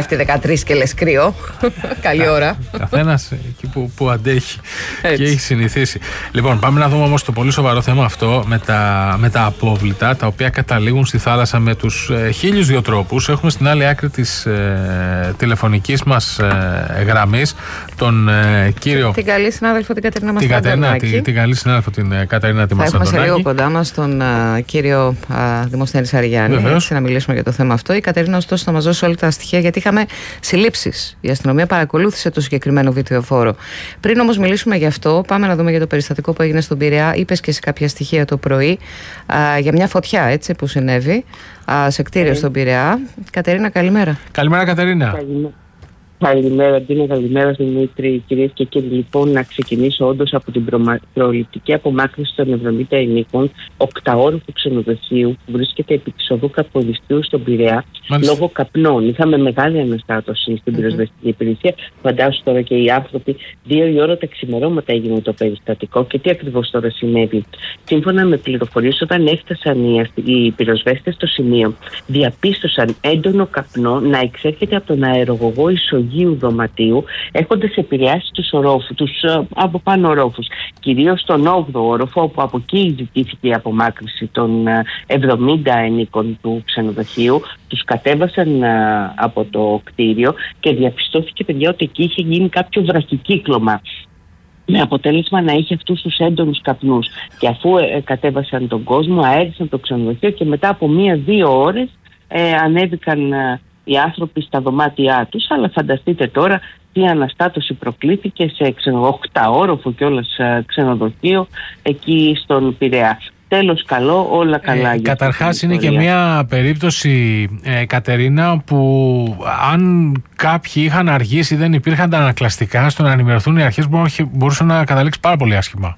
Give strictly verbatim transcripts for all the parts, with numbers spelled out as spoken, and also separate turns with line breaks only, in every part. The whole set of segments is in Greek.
πέφτει δεκατρείς και λες κρύο. Καλή ώρα.
Καθένας εκεί που, που αντέχει
Έτσι.
και έχει συνηθίσει. Λοιπόν, πάμε να δούμε όμως το πολύ σοβαρό θέμα αυτό με τα, με τα απόβλητα, τα οποία καταλήγουν στη θάλασσα με τους ε, χίλιους δύο τρόπους. Έχουμε στην άλλη άκρη της ε, τηλεφωνικής μας ε, γραμμής τον ε, κύριο.
Την καλή συνάδελφο την Κατερίνα
Την, Κατερίνα,
Μαστραντονάκη.
την, την καλή συνάδελφο την ε, Κατερίνα τη
Θα έχουμε σε
Μαστραντονάκη.
λίγο κοντά μας τον uh, κύριο uh, Δημοσθένη Σαριγιάννη, έτσι, να μιλήσουμε για το θέμα αυτό. Η Κατερίνα, ωστόσο, θα μας δώσει όλα τα στοιχεία, γιατί είχαμε συλλήψεις. Η αστυνομία παρακολούθησε το συγκεκριμένο βιντεοφόρο. Πριν όμως μιλήσουμε γι' αυτό, πάμε να δούμε για το περιστατικό που έγινε στον Πειραιά. Είπες και σε κάποια στοιχεία το πρωί uh, για μια φωτιά, έτσι, που συνέβη uh, σε κτίριο στον Πειραιά. Κατερίνα, καλημέρα.
Καλημέρα, Κατερίνα.
Καλημέρα. Καλημέρα, Ντίνα, καλημέρα Δημήτρη, κυρίες και κύριοι. Λοιπόν, να ξεκινήσω όντως από την προληπτική απομάκρυνση των εβδομήντα ενίκων οκταώροφου ξενοδοχείου που βρίσκεται επί της οδού Καποδιστρίου στον Πειραιά. Μάλιστα. Λόγω καπνών. Είχαμε μεγάλη αναστάτωση στην mm-hmm. πυροσβεστική υπηρεσία. Φαντάσου τώρα και οι άνθρωποι, δύο η ώρα τα ξημερώματα έγινε το περιστατικό. Και τι ακριβώς τώρα συνέβη? Σύμφωνα με πληροφορίες, όταν έφτασαν οι, οι πυροσβέστες στο σημείο, διαπίστωσαν έντονο καπνό να εξέρχεται από τον αερογωγό ισογείου δωματίου, έχοντας επηρεάσει τους ορόφους, τους uh, από πάνω ορόφους. Κυρίως στον όγδοο όροφο, όπου από εκεί ζητήθηκε η απομάκρυνση των uh, εβδομήντα ενίκων του ξενοδοχείου. Τους κατέβασαν uh, από το κτίριο και διαπιστώθηκε, παιδιά, ότι εκεί είχε γίνει κάποιο βραχικύκλωμα, με αποτέλεσμα να είχε αυτούς τους έντονους καπνούς. Και αφού ε, κατέβασαν τον κόσμο, αέρισαν το ξενοδοχείο και μετά από μία-δύο ώρες ε, ανέβηκαν ε, οι άνθρωποι στα δωμάτια τους. Αλλά φανταστείτε τώρα τι αναστάτωση προκλήθηκε σε οκταώροφο κιόλας ε, ξενοδοχείο εκεί στον Πειραιά. Τέλος καλό, όλα καλά.
Ε, καταρχάς είναι και μια περίπτωση, ε, Κατερίνα, που αν κάποιοι είχαν αργήσει, δεν υπήρχαν αντανακλαστικά στο να ενημερωθούν οι αρχές, μπορούσε να καταλήξει πάρα πολύ άσχημα.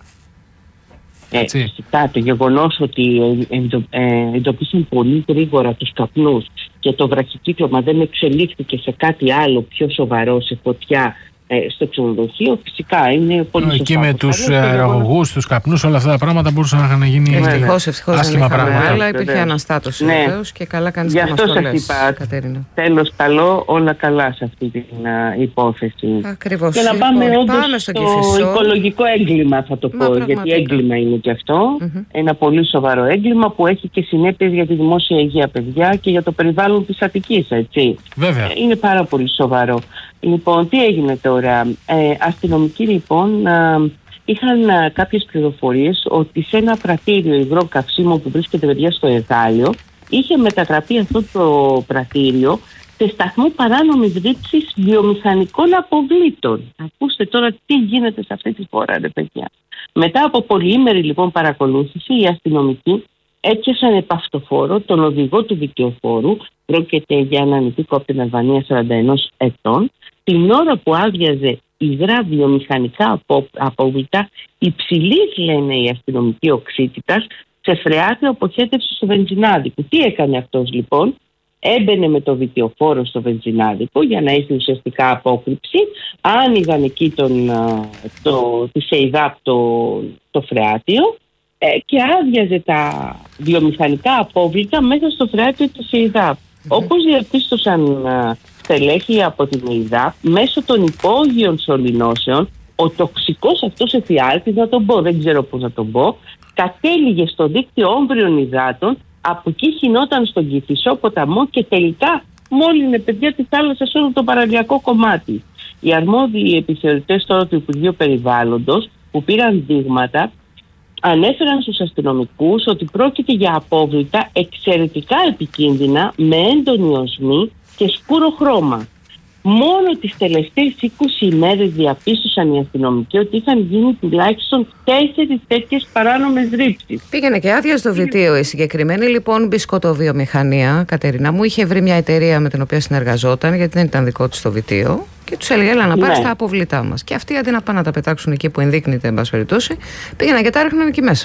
Ε, φυσικά το γεγονός ότι εντο, ε, εντοπίσαν πολύ γρήγορα τους καπνούς και το βραχικύκλωμα δεν εξελίχθηκε σε κάτι άλλο πιο σοβαρό, σε φωτιά στο ξενοδοχείο, φυσικά είναι πολύ σωστά.
Εκεί με τους αερογωγούς, τους καπνούς, όλα αυτά τα πράγματα μπορούσαν να γίνει
ευτυχώς, ευτυχώς
άσχημα πράγματα.
Αλλά υπήρχε αναστάτωση,
ναι.
βεβαίως, και καλά κάνεις
και
μας το λες,
είπα,
Κατερίνα.
Τέλος καλό, όλα καλά σε αυτή την uh, υπόθεση.
Ακριβώς.
Και να πάμε
λοιπόν,
όντως
πάμε
στο
Κηφισό.
Οικολογικό έγκλημα, θα το πω,
Μα,
γιατί έγκλημα είναι και αυτό.
Mm-hmm.
Ένα πολύ σοβαρό έγκλημα που έχει και συνέπειες για τη δημόσια υγεία, παιδιά, και για το περιβάλλον της Αττικής, έτσι.
Βέβαια.
Είναι πάρα πολύ σοβαρό. Λοιπόν, τι έγινε τώρα? Ε, αστυνομικοί λοιπόν ε, είχαν ε, κάποιες πληροφορίες ότι σε ένα πρατήριο υγρών καυσίμων που βρίσκεται, παιδιά, στο Εδάλιο, είχε μετατραπεί αυτό το πρατήριο σε σταθμό παράνομης ρήψης βιομηχανικών αποβλήτων. Ακούστε τώρα τι γίνεται σε αυτή τη χώρα, ρε παιδιά. Μετά από πολυήμερη λοιπόν παρακολούθηση, οι αστυνομικοί έπιασαν επαυτοφόρο τον οδηγό του βιτιοφόρου, πρόκειται για έναν υπήκο από την Αλβανία σαράντα ενός ετών, την ώρα που άδειαζε υγρά βιομηχανικά απόβλητα υψηλής, λένε οι αστυνομικοί, οξύτητας, σε φρεάτιο αποχέτευση στο βενζινάδικο. Τι έκανε αυτός λοιπόν? Έμπαινε με το βιτιοφόρο στο βενζινάδικο για να έχει ουσιαστικά απόκρυψη, άνοιγαν εκεί τον, το, τη ΣΕΙΔΑΠ το, το φρεάτιο ε, και άδειαζε τα βιομηχανικά απόβλητα μέσα στο φρεάτιο της ΣΕΙΔΑΠ. Mm-hmm. Όπως διαπίστωσαν στελέχη από την ΕΙΔΑΠ, μέσω των υπόγειων σωληνώσεων, ο τοξικός αυτός εφιάλτης, να τον πω, δεν ξέρω πώς να τον πω, κατέληγε στο δίκτυο όμβριων υδάτων, από εκεί χυνόταν στον Κηφισό ποταμό και τελικά μόλυνε, παιδιά, τη θάλασσα σε όλο το παραλιακό κομμάτι. Οι αρμόδιοι επιθεωρητές τώρα του Υπουργείου Περιβάλλοντος, που πήραν δείγματα, ανέφεραν στους αστυνομικούς ότι πρόκειται για απόβλητα εξαιρετικά επικίνδυνα, με έντονη οσμή και σκούρο χρώμα. Μόνο τις τελευταίες είκοσι ημέρες διαπίστωσαν οι αστυνομικοί ότι είχαν γίνει τουλάχιστον τέσσερις τέτοιες παράνομες ρήψεις.
Πήγαινε και άδεια στο βιτίο η συγκεκριμένη λοιπόν μπισκοτοβιομηχανία, Κατερίνα μου, είχε βρει μια εταιρεία με την οποία συνεργαζόταν, γιατί δεν ήταν δικό της το βιτίο, και τους έλεγε έλα να πάρεις ναι. τα αποβλητά μας. Και αυτοί αντί να πάνε να τα πετάξουν εκεί που ενδείκνυται, εν πάση περιπτώσει, πήγαιναν και τα ρίχναν εκεί μέσα.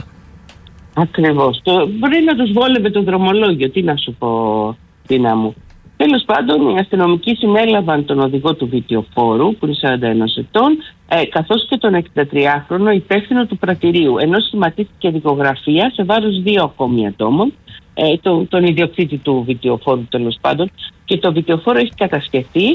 Ακριβώς. Το, μπορεί να τους βόλευε το δρομολόγιο, τι να σου πω, Τίνα μου. Τέλος πάντων, οι αστυνομικοί συνέλαβαν τον οδηγό του βιτιοφόρου, που είναι σαράντα ενός ετών, ε, καθώς και τον εξήντα τριάχρονο υπεύθυνο του πρατηρίου, ενώ σχηματίστηκε δικογραφία σε βάρος δύο ακόμη ατόμων, ε, τον, τον ιδιοκτήτη του βιτιοφόρου τέλος πάντων, και το βιτιοφόρο έχει κατασκευθεί